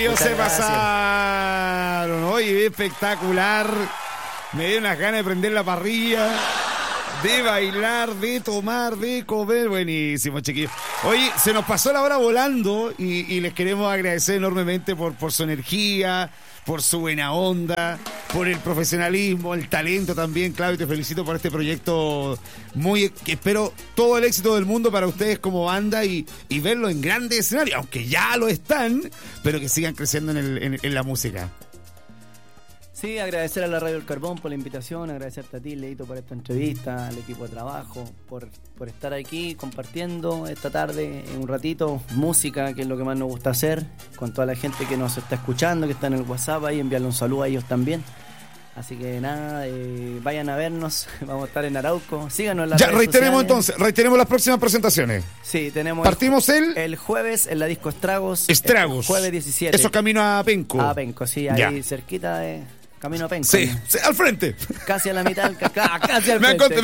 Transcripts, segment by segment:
Se pasaron. Oye, espectacular. Me dio unas ganas de prender la parrilla, de bailar, de tomar, de comer. Buenísimo, chiquillos. Oye, se nos pasó la hora volando y les queremos agradecer enormemente por su energía, por su buena onda, por el profesionalismo, el talento también. Claudio, te felicito por este proyecto que espero todo el éxito del mundo para ustedes como banda y verlo en grandes escenarios, aunque ya lo están, pero que sigan creciendo en la música. Sí, agradecer a la Radio El Carbón por la invitación, agradecerte a ti, Leito, por esta entrevista, al equipo de trabajo, por estar aquí compartiendo esta tarde en un ratito música, que es lo que más nos gusta hacer, con toda la gente que nos está escuchando, que está en el WhatsApp ahí, enviarle un saludo a ellos también. Así que nada, vayan a vernos, vamos a estar en Arauco, síganos en las redes sociales. Reiteremos las próximas presentaciones. Sí, tenemos partimos el jueves en la disco Estragos. Jueves 17. Eso camino a Penco. A Penco, sí, ahí ya. Cerquita de camino a Penco. Sí, al frente. Casi a la mitad, casi al me frente. Me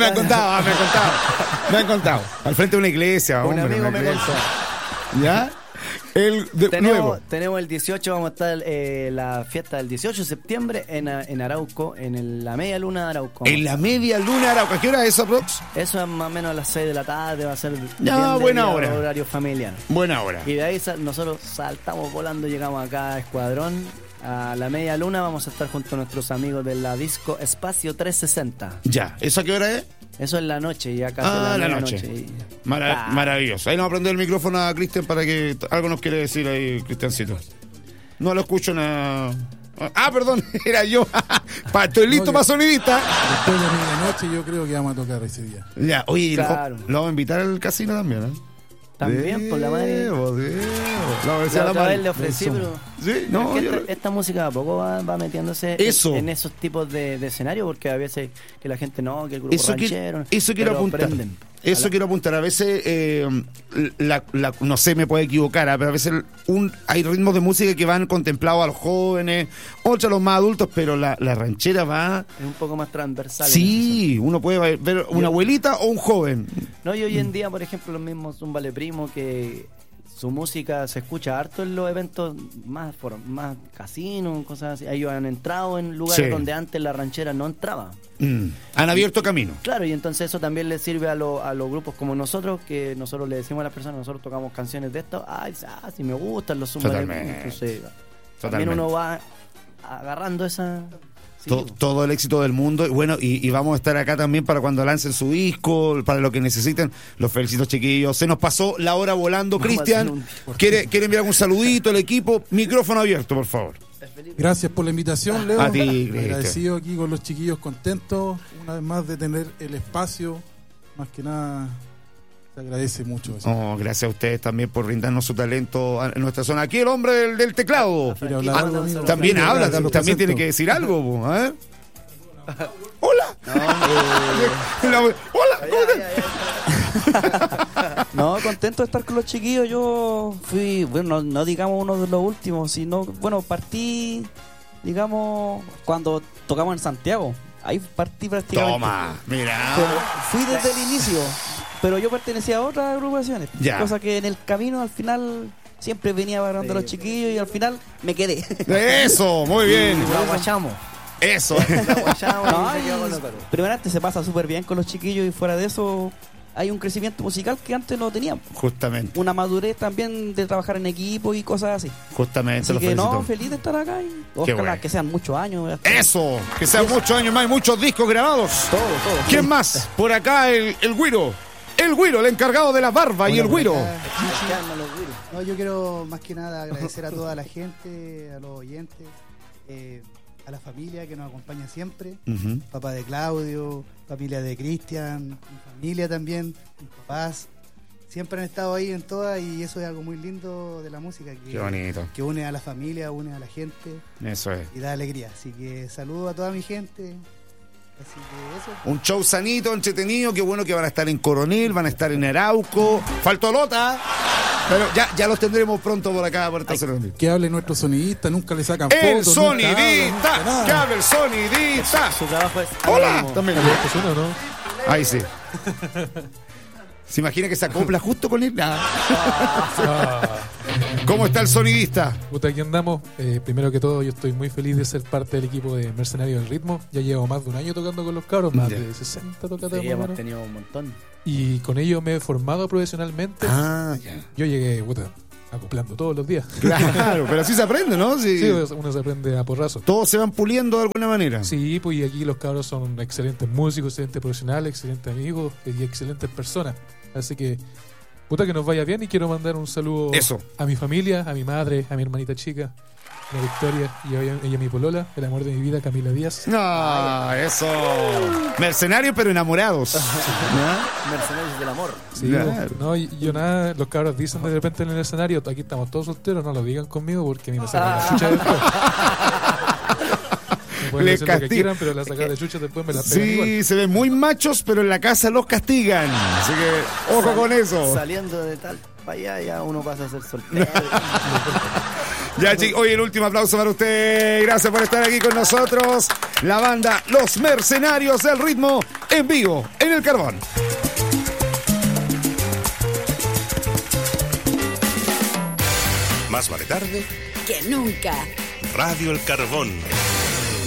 han contado. Al frente de una iglesia. Un amigo me contó. ¿Ya? Tenemos el 18, vamos a estar la fiesta del 18 de septiembre en Arauco, en la media luna de Arauco. En la media luna de Arauco. ¿A qué hora es eso, Prox? Eso es más o menos a las 6 de la tarde, va a ser buena hora. Horario familiar. Buena hora. Y de ahí nosotros saltamos volando, llegamos acá a Escuadrón. A la media luna vamos a estar junto a nuestros amigos de la disco Espacio 360. Ya, ¿eso a qué hora es? Eso es la noche, ya casi la noche. Maravilloso. Ahí nos va a prender el micrófono a Cristian para que algo nos quiere decir ahí, Cristiancito. No lo escucho nada. Perdón, era yo. Estoy listo para sonidista. Después de medianoche yo creo que vamos a tocar ese día. Ya, oye, claro. Lo vamos a invitar al casino también, ¿eh? También, por la madre. La otra vez le ofrecí, pero sí, no, esta música a poco va metiéndose en esos tipos de escenarios, porque a veces que la gente que el grupo ranchero. Eso quiero apuntar. Quiero apuntar. A veces, no sé, me puedo equivocar, pero a veces hay ritmos de música que van contemplados a los jóvenes, otros a los más adultos, pero la ranchera va... Es un poco más transversal. Sí, uno puede ver una abuelita o un joven. No, y hoy en día, por ejemplo, los mismos un vale primo que... Su música se escucha harto en los eventos más casinos, cosas así. Ellos han entrado en lugares donde antes la ranchera no entraba. Han abierto camino. Claro, y entonces eso también le sirve a los grupos como nosotros, que nosotros le decimos a las personas, nosotros tocamos canciones de esto, si me gustan los zumba. Entonces también uno va agarrando esa... Sí, todo el éxito del mundo. Y bueno, y vamos a estar acá también para cuando lancen su disco, para lo que necesiten. Los felicito, chiquillos. Se nos pasó la hora volando. Cristian, ¿quiere enviar un saludito al equipo? Micrófono abierto, por favor. Gracias por la invitación, Leo. A ti, agradecido aquí con los chiquillos, contentos una vez más de tener el espacio. Más que nada, se agradece mucho eso. Gracias a ustedes también por brindarnos su talento en nuestra zona. Aquí el hombre del teclado. También habla, también tiene que decir algo. Hola. No, contento de estar con los chiquillos. Yo fui, bueno, no digamos uno de los últimos, sino, partí, digamos, cuando tocamos en Santiago. Ahí partí prácticamente. Toma, mira. Pero fui desde el inicio, pero yo pertenecía a otras agrupaciones. Cosa que en el camino al final siempre venía agarrando a los chiquillos y al final me quedé. Eso, muy bien. Lo aguachamos. Eso. Primeramente se pasa súper bien con los chiquillos y fuera de eso hay un crecimiento musical que antes no teníamos. Justamente. Una madurez también de trabajar en equipo y cosas así. Justamente. Así que feliz de estar acá y ojalá que sean muchos años. Eso, que sean muchos años más y muchos discos grabados. Todo. ¿Quién más? Por acá el Güiro. El Güiro, el encargado de la barba y el Güiro. No, yo quiero más que nada agradecer a toda la gente, a los oyentes, a la familia que nos acompaña siempre, papá de Claudio, familia de Cristian, mi familia también, mis papás, siempre han estado ahí en todas y eso es algo muy lindo de la música, Qué bonito. Que une a la familia, une a la gente. Eso es. Y da alegría, así que saludo a toda mi gente. Así que eso. Un show sanito, entretenido, qué bueno que van a estar en Coronel, van a estar en Arauco, faltó Lota, pero ya los tendremos pronto por acá. Que hable nuestro sonidista, nunca le sacan fotos. El sonidista, que hable el sonidista. Su trabajo es... Hola. También. ¿No? Ahí sí. ¿Se imagina que se acopla justo con él? ¿Cómo está el sonidista? Puta, aquí andamos. Primero que todo, yo estoy muy feliz de ser parte del equipo de Mercenarios del Ritmo. Ya llevo más de un año tocando con los cabros, más de 60 tocadas. Sí, hemos tenido un montón. Y con ellos me he formado profesionalmente. Ya. Yo llegué, puta, acoplando todos los días. Claro, pero así se aprende, ¿no? Sí, uno se aprende a porrazo. Todos se van puliendo de alguna manera. Sí, pues y aquí los cabros son excelentes músicos, excelentes profesionales, excelentes amigos y excelentes personas. Así que, puta, que nos vaya bien, y quiero mandar un saludo a mi familia, a mi madre, a mi hermanita chica, a Victoria, y a ella mi polola, el amor de mi vida, Camila Díaz. No, eso. Mercenarios pero enamorados. Mercenarios del amor. Sí, Claro. no, y yo nada, los cabros dicen de repente en el escenario, aquí estamos todos solteros, no lo digan conmigo porque a mí me sacan la chucha después. Me pueden decir lo que quieran, pero la sacada de chucha después me la pegan Sí, igual. se ven muy machos, pero en la casa los castigan. Así que, ojo con eso. Saliendo de tal para allá, ya uno pasa a ser soltero. Ya, chicos, hoy el último aplauso para usted. Gracias por estar aquí con nosotros. La banda Los Mercenarios del Ritmo en vivo en El Carbón. Más vale tarde que nunca. Radio El Carbón.